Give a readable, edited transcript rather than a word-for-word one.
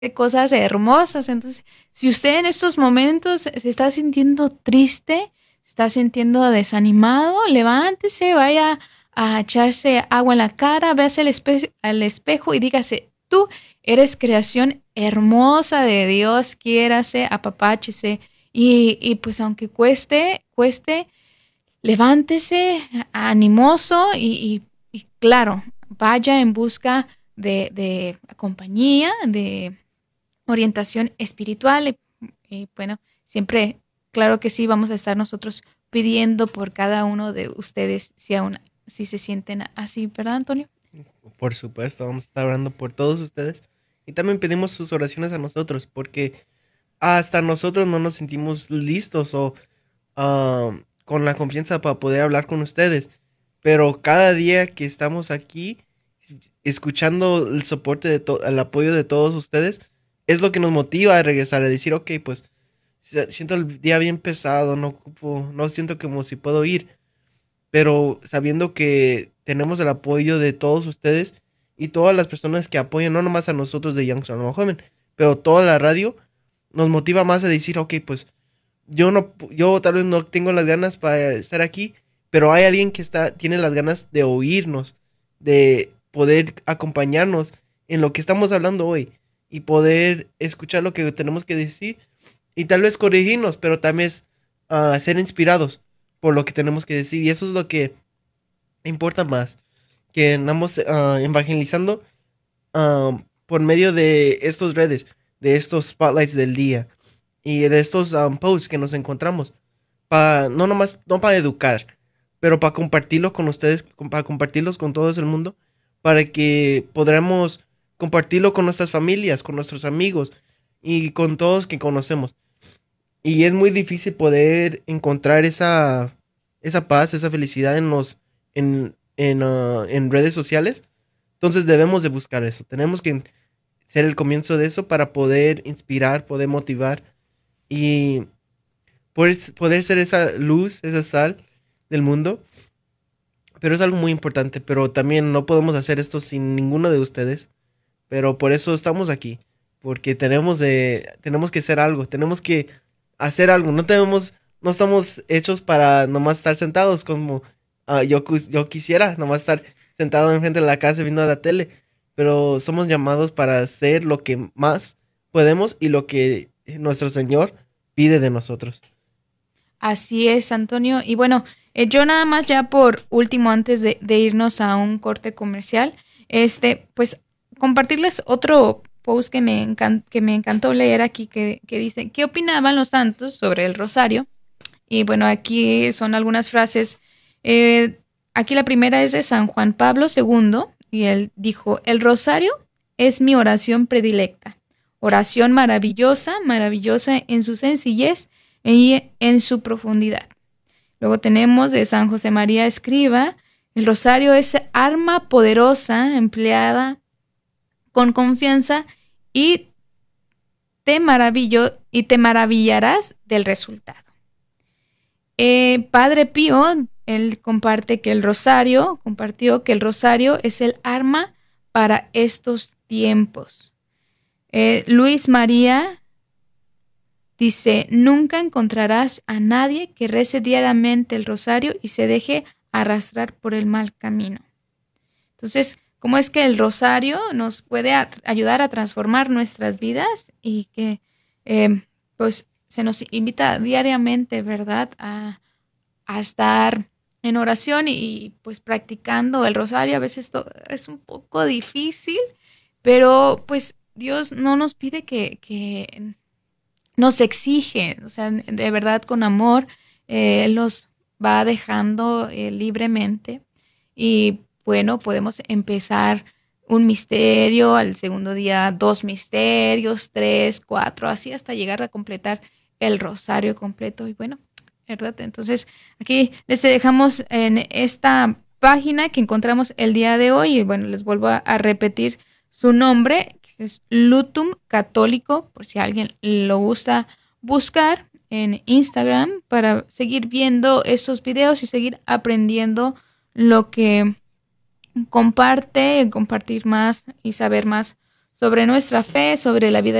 qué cosas hermosas. Entonces, si usted en estos momentos se está sintiendo triste, se está sintiendo desanimado, levántese, vaya a echarse agua en la cara, véase al espejo y dígase, tú eres creación hermosa de Dios, quiérase, apapáchese. Y pues aunque cueste, levántese animoso y claro, vaya en busca de compañía, de orientación espiritual. Y bueno, siempre, claro que sí, vamos a estar nosotros pidiendo por cada uno de ustedes si se sienten así, ¿verdad, Antonio? Por supuesto, vamos a estar orando por todos ustedes. Y también pedimos sus oraciones a nosotros, porque hasta nosotros no nos sentimos listos o con la confianza para poder hablar con ustedes. Pero cada día que estamos aquí, escuchando el soporte el apoyo de todos ustedes, es lo que nos motiva a regresar, a decir, ok, pues siento el día bien pesado, no siento como si puedo ir, pero sabiendo que tenemos el apoyo de todos ustedes y todas las personas que apoyan, no nomás a nosotros de Young Sonoma Joven, pero toda la radio, nos motiva más a decir, ok, pues yo tal vez no tengo las ganas para estar aquí, pero hay alguien que tiene las ganas de oírnos, de poder acompañarnos en lo que estamos hablando hoy y poder escuchar lo que tenemos que decir y tal vez corregirnos, pero también es ser inspirados por lo que tenemos que decir. Y eso es lo que importa más, que andamos evangelizando por medio de estas redes, de estos spotlights del día y de estos posts que nos encontramos, no nomás, no para educar, pero para compartirlo con ustedes, para compartirlos con todo el mundo, para que podamos compartirlo con nuestras familias, con nuestros amigos y con todos que conocemos. Y es muy difícil poder encontrar esa paz, esa felicidad en redes sociales. Entonces debemos de buscar eso. Tenemos que ser el comienzo de eso para poder inspirar, poder motivar y poder ser esa luz, esa sal del mundo. Pero es algo muy importante. Pero también no podemos hacer esto sin ninguno de ustedes. Pero por eso estamos aquí. Porque tenemos que hacer algo. Tenemos que hacer algo. No estamos hechos para nomás estar sentados como yo quisiera, nomás estar sentado enfrente de la casa viendo la tele. Pero somos llamados para hacer lo que más podemos y lo que nuestro Señor pide de nosotros. Así es, Antonio. Y bueno, yo nada más ya por último, antes de irnos a un corte comercial, pues compartirles otro post que me encantó leer aquí que dice, ¿qué opinaban los santos sobre el rosario? Y bueno, aquí son algunas frases. Eh, Aquí la primera es de San Juan Pablo II y él dijo, el rosario es mi oración predilecta. Oración maravillosa, maravillosa en su sencillez y en su profundidad. Luego tenemos de San José María Escriba, el rosario es arma poderosa empleada con confianza y te maravillarás del resultado. Padre Pío, él compartió que el rosario es el arma para estos tiempos. Luis María dice, nunca encontrarás a nadie que rece diariamente el rosario y se deje arrastrar por el mal camino. Entonces, ¿cómo es que el rosario nos puede ayudar a transformar nuestras vidas y que pues se nos invita diariamente, ¿verdad? A estar en oración pues practicando el rosario. A veces esto es un poco difícil, pero pues Dios no nos pide que nos exige, o sea, de verdad con amor, Él nos va dejando libremente y bueno, podemos empezar un misterio, al segundo día 2 misterios, 3, 4, así hasta llegar a completar el rosario completo y bueno, ¿verdad? Entonces aquí les dejamos en esta página que encontramos el día de hoy y bueno, les vuelvo a repetir su nombre, que es Lutum Católico, por si alguien lo gusta buscar en Instagram para seguir viendo estos videos y seguir aprendiendo lo que compartir más y saber más sobre nuestra fe, sobre la vida